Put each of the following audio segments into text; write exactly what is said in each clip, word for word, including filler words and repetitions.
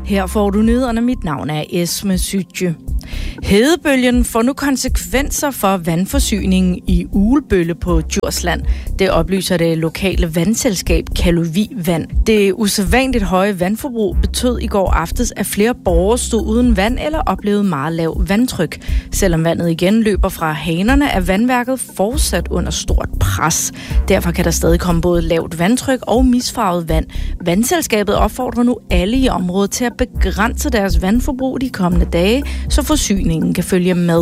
Her får du nyhederne. Mit navn er Esme Sytje. Hedebølgen får nu konsekvenser for vandforsyningen i Ugelbølle på Djursland. Det oplyser det lokale vandselskab Kallovi Vand. Det usædvanligt høje vandforbrug betød i går aftes, at flere borgere stod uden vand eller oplevede meget lav vandtryk. Selvom vandet igen løber fra hanerne, er vandværket fortsat under stort pres. Derfor kan der stadig komme både lavt vandtryk og misfarvet vand. Vandselskabet opfordrer nu alle i området til at begrænse deres vandforbrug de kommende dage, så forsyningen kan følge med.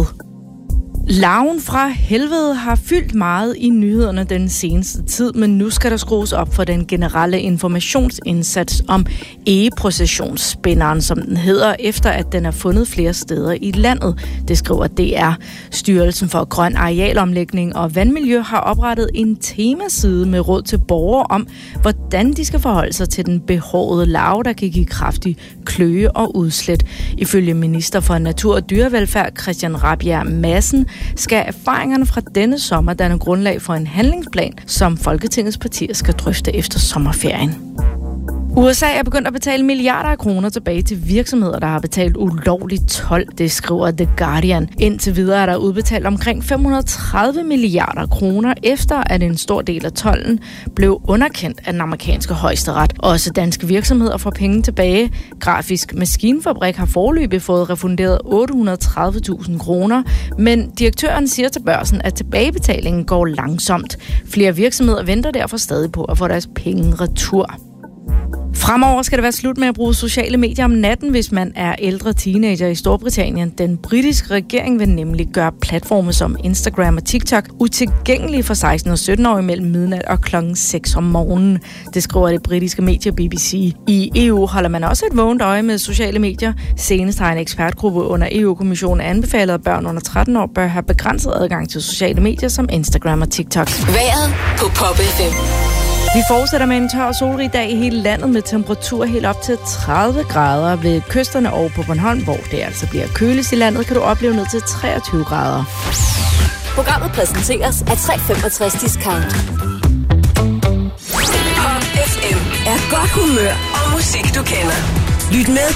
Larven fra helvede har fyldt meget i nyhederne den seneste tid, men nu skal der skrues op for den generelle informationsindsats om egeprocessionsspinderen, som den hedder, efter at den er fundet flere steder i landet. Det skriver D R. Styrelsen for Grøn Arealomlægning og Vandmiljø har oprettet en temaside med råd til borgere om, hvordan de skal forholde sig til den behårede larve, der kan give kraftig kløe og udslæt. Ifølge minister for Natur og Dyrevelfærd Christian Rabjerg Madsen skal erfaringerne fra denne sommer danne grundlag for en handlingsplan, som Folketingets partier skal drøfte efter sommerferien. U S A er begyndt at betale milliarder af kroner tilbage til virksomheder, der har betalt ulovlig told, det skriver The Guardian. Indtil videre er der udbetalt omkring fem hundrede og tredive milliarder kroner, efter at en stor del af tolden blev underkendt af den amerikanske højesteret. Også danske virksomheder får penge tilbage. Grafisk Maskinfabrik har foreløbig fået refunderet otte hundrede og tredive tusind kroner, men direktøren siger til Børsen, at tilbagebetalingen går langsomt. Flere virksomheder venter derfor stadig på at få deres penge retur. Fremover skal det være slut med at bruge sociale medier om natten, hvis man er ældre teenager i Storbritannien. Den britiske regering vil nemlig gøre platforme som Instagram og TikTok utilgængelige for seksten og sytten-årige mellem midnat og klokken seks om morgenen. Det skriver det britiske medie B B C. I E U holder man også et vågent øje med sociale medier. Senest har en ekspertgruppe under E U-kommissionen anbefalet, at børn under tretten år bør have begrænset adgang til sociale medier som Instagram og TikTok. Vejret på Pop F M. Vi fortsætter med en tør og solrig dag i hele landet med temperatur helt op til tredive grader ved kysterne og på Bornholm, hvor det altså bliver køligst i landet, kan du opleve ned til treogtyve grader. Programmet præsenteres af tre femogtres Discount. Pop F M er godt humør og musik, du kender. Lyt med